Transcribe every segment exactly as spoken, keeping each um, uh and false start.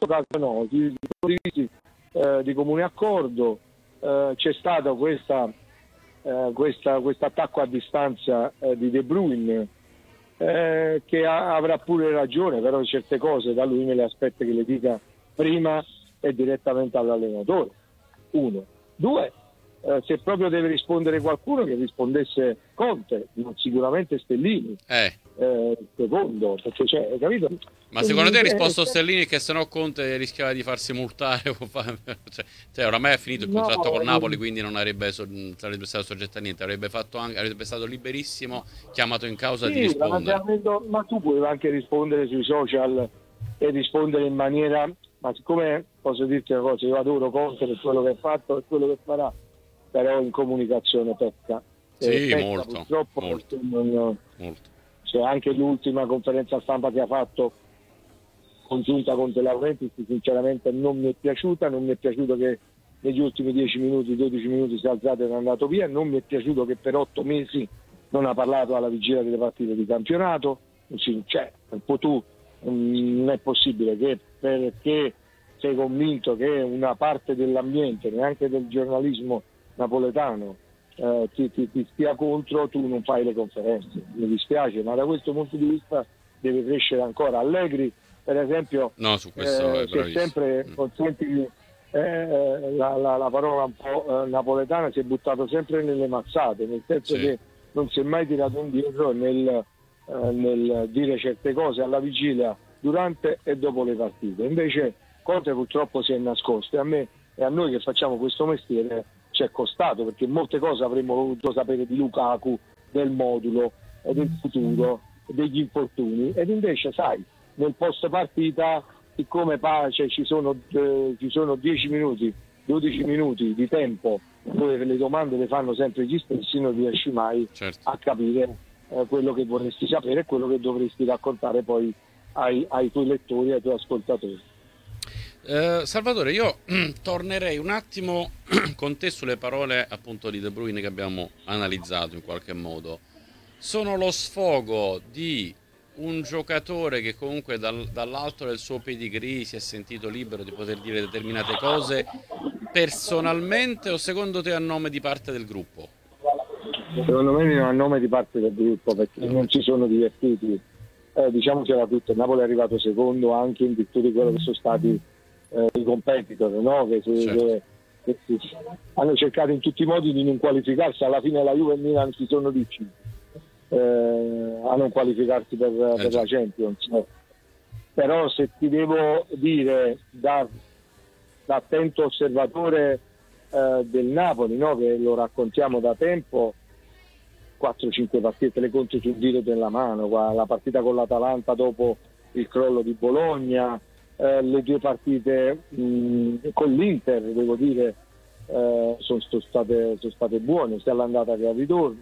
caso no, si condivisi eh, di comune accordo, eh, c'è stato questa eh, questa questo attacco a distanza eh, di De Bruyne, eh, che ha, avrà pure ragione, però certe cose da lui me le aspetto che le dica prima e direttamente all'allenatore. Uno. Due, eh, se proprio deve rispondere qualcuno, che rispondesse Conte, non sicuramente Stellini. Eh. Eh, secondo, perché c'è, capito? Ma secondo te ha risposto Eh, Stellini che se no Conte rischiava di farsi multare? cioè, cioè, oramai è finito il contratto no, col Napoli, quindi non avrebbe, so, sarebbe stato soggetto a niente, avrebbe fatto anche, avrebbe stato liberissimo, chiamato in causa sì, di rispondere. ma, ma tu puoi anche rispondere sui social e rispondere in maniera, ma siccome posso dirti una cosa, io adoro Conte per quello che ha fatto e quello che farà, però in comunicazione pecca. Sì, eh, pecca, molto, purtroppo molto, non, molto. Cioè, anche l'ultima conferenza stampa che ha fatto congiunta con De Laurentiis sinceramente non mi è piaciuta, non mi è piaciuto che negli ultimi dieci minuti, dodici minuti si è alzato e è andato via, non mi è piaciuto che per otto mesi non ha parlato alla vigilia delle partite di campionato. Cioè, un po' tu, non è possibile che perché sei convinto che una parte dell'ambiente, neanche del giornalismo napoletano, eh, ti, ti, ti stia contro, tu non fai le conferenze. Mi dispiace, ma da questo punto di vista deve crescere ancora. Allegri, per esempio, no, su questo eh, è se sempre consenti eh, la, la, la parola un po' eh, napoletana, si è buttato sempre nelle mazzate, nel senso sì. che non si è mai tirato indietro nel, eh, nel dire certe cose alla vigilia, durante e dopo le partite. Invece Conte purtroppo si è nascosto e a me e a noi che facciamo questo mestiere ci è costato, perché molte cose avremmo voluto sapere di Lukaku, del modulo, del futuro, degli infortuni, ed invece sai, nel post partita, siccome pace ci sono eh, ci sono dieci minuti, dodici minuti di tempo dove le domande le fanno sempre gli stessi, non riesci mai certo. a capire eh, quello che vorresti sapere e quello che dovresti raccontare poi ai, ai tuoi lettori, ai tuoi ascoltatori. Eh, Salvatore, io tornerei un attimo con te sulle parole appunto di De Bruyne che abbiamo analizzato in qualche modo. Sono lo sfogo di un giocatore che comunque dal, dall'alto del suo pedigree si è sentito libero di poter dire determinate cose personalmente, o secondo te a nome di parte del gruppo? Secondo me non a nome di parte del gruppo, perché non ci sono divertiti. Eh, diciamocela tutto, il Napoli è arrivato secondo anche in virtù di quello che sono stati eh, i competitor, no? che, si, certo. che, che si, hanno cercato in tutti i modi di non qualificarsi. Alla fine la Juve e il Milan si sono riusciti eh, a non qualificarsi per, eh, per la Champions. Però se ti devo dire da, da attento osservatore eh, del Napoli, no? che lo raccontiamo da tempo, quattro cinque partite le conto sul dito della mano, la partita con l'Atalanta dopo il crollo di Bologna, eh, le due partite mh, con l'Inter, devo dire, eh, sono, sono, state, sono state buone, sia all'andata che al ritorno,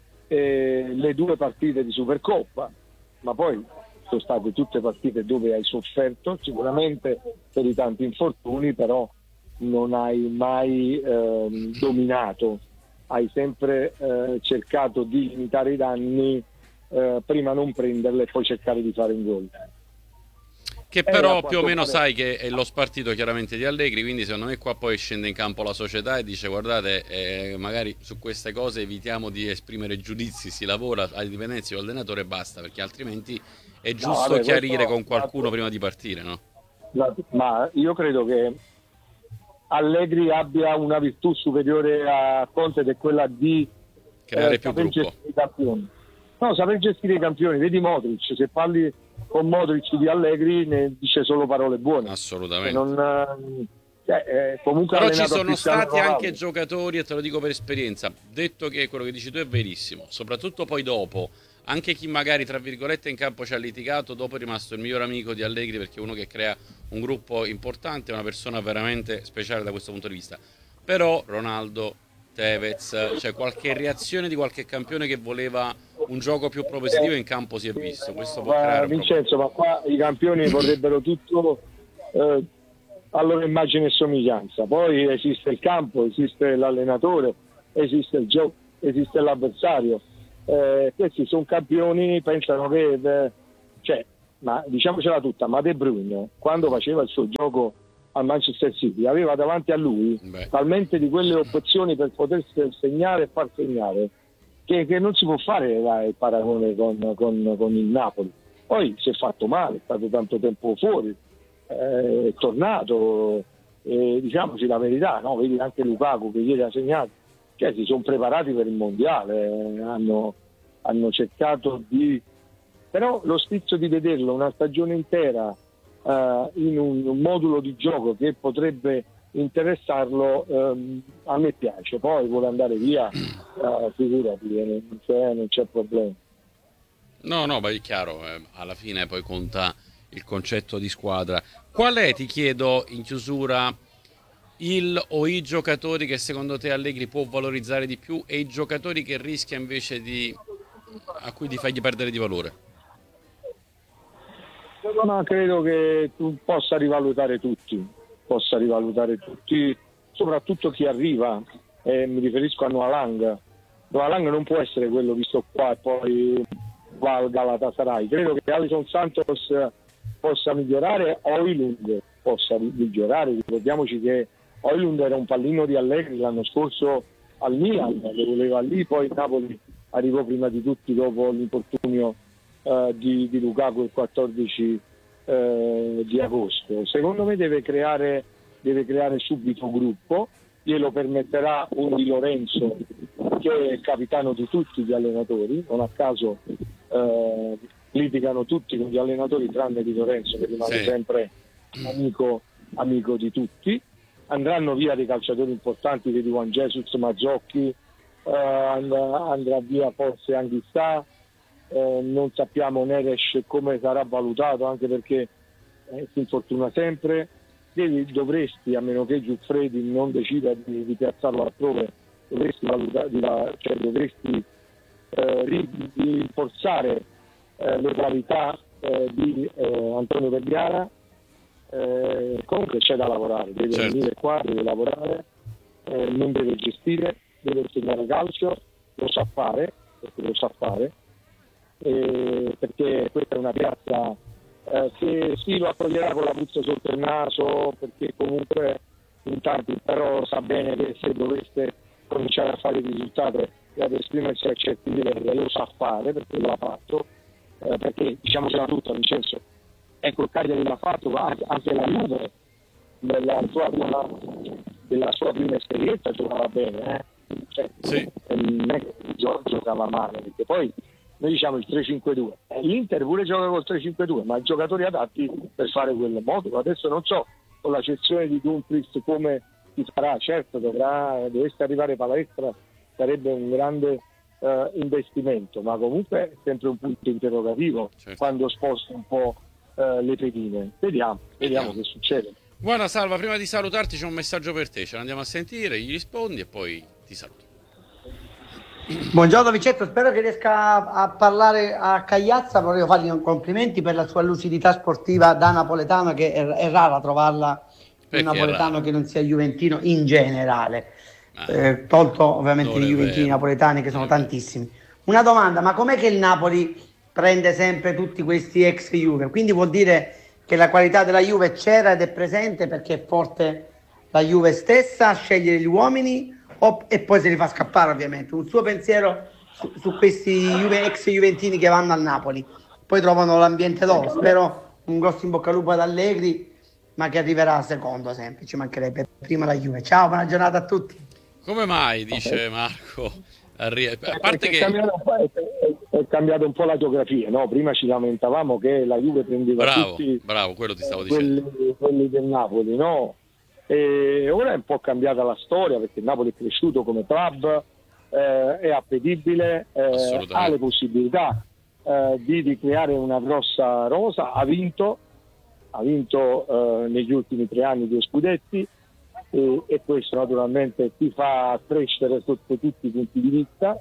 e le due partite di Supercoppa, ma poi sono state tutte partite dove hai sofferto sicuramente per i tanti infortuni, però non hai mai eh, dominato. Hai sempre eh, cercato di limitare i danni, eh, prima non prenderle e poi cercare di fare un gol. Che però più o meno pare... sai che è lo spartito chiaramente di Allegri, quindi secondo me qua poi scende in campo la società e dice guardate, eh, magari su queste cose evitiamo di esprimere giudizi, si lavora ai dipendenti o allenatore e basta, perché altrimenti è giusto no, vabbè, chiarire questo... con qualcuno prima di partire, no? Ma io credo che Allegri abbia una virtù superiore a Conte, ed è quella di creare eh, più saper gruppo. gestire i campioni. No, saper gestire i campioni. Vedi Modric, se parli con Modric di Allegri ne dice solo parole buone. Assolutamente. Non, eh, eh, comunque però ci sono stati anche giocatori, e te lo dico per esperienza, detto che quello che dici tu è verissimo, soprattutto poi dopo, anche chi magari tra virgolette in campo ci ha litigato, dopo è rimasto il miglior amico di Allegri, perché è uno che crea un gruppo importante, una persona veramente speciale da questo punto di vista. Però Ronaldo, Tevez, cioè qualche reazione di qualche campione che voleva un gioco più propositivo in campo si è visto. Questo può creare un Vincenzo, problema. ma qua i campioni vorrebbero tutto eh, a loro immagine e somiglianza. Poi esiste il campo, esiste l'allenatore, esiste il gioco, esiste l'avversario. Eh, questi sono campioni, pensano che eh, cioè, ma diciamocela tutta, ma De Bruyne quando faceva il suo gioco al Manchester City aveva davanti a lui Beh. talmente di quelle opzioni per potersi segnare e far segnare che, che non si può fare dai, il paragone con, con, con il Napoli. Poi si è fatto male, è stato tanto tempo fuori, eh, è tornato, eh, diciamoci la verità, no? Vedi anche Lukaku che ieri ha segnato, cioè si sono preparati per il mondiale, eh, hanno, hanno cercato di... però lo stizzo di vederlo una stagione intera uh, in un, un modulo di gioco che potrebbe interessarlo, um, a me piace. Poi vuole andare via, uh, figurati, eh, non, c'è, non c'è problema. No, no, ma è chiaro, eh, alla fine poi conta il concetto di squadra. Qual è, ti chiedo in chiusura, il o i giocatori che secondo te Allegri può valorizzare di più e i giocatori che rischia invece di a cui di fargli perdere di valore? Ma credo che tu possa rivalutare tutti, possa rivalutare tutti, soprattutto chi arriva, eh, mi riferisco a Noah Lang. Noah Lang non può essere quello visto qua e poi va al Galatasaray. Credo che Alisson Santos possa migliorare, Højlund possa migliorare. Ricordiamoci che Højlund era un pallino di Allegri l'anno scorso al Milan, lo voleva lì, poi il Napoli arrivò prima di tutti dopo l'infortunio uh, di, di Lukaku il quattordici uh, di agosto. Secondo me deve creare, deve creare subito gruppo, glielo permetterà un Di Lorenzo che è capitano di tutti gli allenatori, non a caso uh, litigano tutti con gli allenatori tranne Di Lorenzo che rimane sì. sempre amico, amico di tutti. Andranno via dei calciatori importanti, vedi Juan Jesus, Mazzocchi, uh, andrà via forse Anghissà, uh, non sappiamo Neres come sarà valutato, anche perché eh, si infortuna sempre. Devi, dovresti, a meno che Giuffredi non decida di, di piazzarlo altrove, dovresti valutare, cioè dovresti eh, rinforzare eh, le qualità eh, di eh, Antonio Vergara. Eh, comunque c'è da lavorare, deve certo. venire qua, deve lavorare, eh, non deve gestire, deve insegnare calcio, lo sa fare, perché lo sa fare, eh, perché questa è una piazza eh, che sì, lo accoglierà con la puzza sotto il naso, perché comunque in tanti, però sa bene che se dovesse cominciare a fare il risultato e ad esprimersi a certi livelli lo sa fare, perché lo ha fatto, eh, perché diciamocela tutta, Vincenzo, ecco il Cagliari l'ha fatto, ma anche la Juve della sua prima, della sua prima esperienza giocava bene, eh? Cioè, sì. non è che giocava male, perché poi noi diciamo il tre cinque due, l'Inter pure gioca col tre cinque due, ma i giocatori adatti per fare quel modulo. Adesso non so con la cessione di Dumfries come si farà, certo dovrà, dovesse arrivare palestra, sarebbe un grande uh, investimento, ma comunque è sempre un punto interrogativo, certo. Quando sposta un po' uh, le pedine. Vediamo, vediamo, vediamo che succede. Buona Salva, prima di salutarti c'è un messaggio per te, ce l'andiamo a sentire, gli rispondi e poi ti saluto. Buongiorno Vincenzo, spero che riesca a parlare a Cagliazza. Volevo fargli un complimenti per la sua lucidità sportiva da napoletano, che è, è rara trovarla un napoletano che non sia juventino in generale, ah, eh, tolto ovviamente i juventini napoletani che sono eh, tantissimi. Una domanda, ma com'è che il Napoli prende sempre tutti questi ex Juve? Quindi vuol dire che la qualità della Juve c'era ed è presente perché è forte la Juve stessa a scegliere gli uomini, o, e poi se li fa scappare ovviamente. Un suo pensiero su, su questi Juve, ex Juventini che vanno al Napoli, poi trovano l'ambiente dopo. Spero un grosso in bocca al lupo ad Allegri, ma che arriverà secondo sempre, ci mancherebbe, prima la Juve. Ciao, buona giornata a tutti. Come mai, dice Marco, arri- a parte che... È cambiato, è, è cambiato un po' la geografia, no? Prima ci lamentavamo che la Juve prendeva bravo, tutti bravo, quello ti stavo quelli, dicendo. quelli del Napoli, no? E ora è un po' cambiata la storia, perché il Napoli è cresciuto come club, eh, è appetibile, eh, ha le possibilità eh, di, di creare una grossa rosa, ha vinto, ha vinto eh, negli ultimi tre anni due scudetti, e, e questo naturalmente ti fa crescere sotto tutti i punti di vista.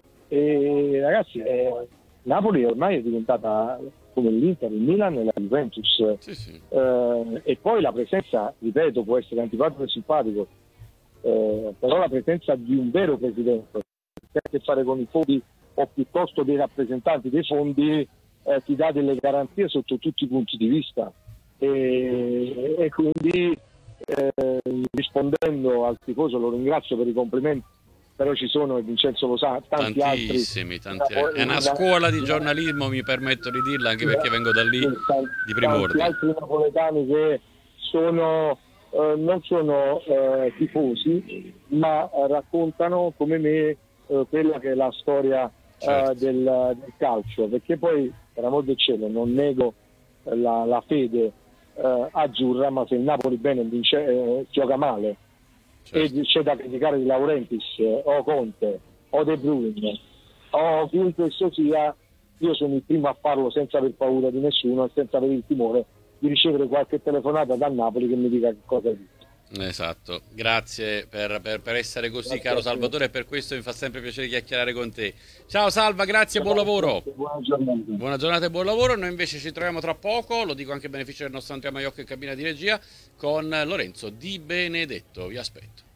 E ragazzi, eh, Napoli ormai è diventata come l'Inter, il Milan e la Juventus, sì, sì. Eh, e poi la presenza, ripeto, può essere antipatico e simpatico, eh, però la presenza di un vero presidente che ha a che fare con i fondi o piuttosto dei rappresentanti dei fondi eh, ti dà delle garanzie sotto tutti i punti di vista, e, e quindi eh, rispondendo al tifoso, lo ringrazio per i complimenti, però ci sono, e Vincenzo lo sa, tanti tantissimi, altri. Tanti, è una scuola di giornalismo, mi permetto di dirla, anche perché vengo da lì di prim'ordine. Tanti altri napoletani che sono, eh, non sono eh, tifosi, ma raccontano come me eh, quella che è la storia certo. eh, del, del calcio, perché poi, per amor del cielo, non nego la, la fede eh, azzurra, ma se il Napoli bene vince, eh, gioca male, certo. E c'è da criticare di Laurentiis eh, o Conte o De Bruyne o chiunque esso sia, io sono il primo a farlo senza aver paura di nessuno e senza avere il timore di ricevere qualche telefonata da Napoli che mi dica che cosa è. Esatto, grazie per, per, per essere così, grazie, caro Salvatore, e per questo mi fa sempre piacere chiacchierare con te. Ciao Salva, grazie, buon lavoro. Buona giornata. Buona giornata e buon lavoro. Noi invece ci troviamo tra poco, lo dico anche a beneficio del nostro Andrea Maiocco in cabina di regia, con Lorenzo Di Benedetto. Vi aspetto.